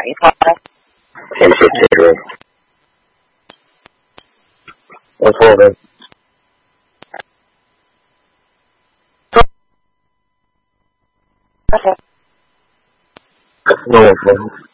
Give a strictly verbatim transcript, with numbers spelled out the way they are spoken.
一套。 谢谢这个，我错了。那我说。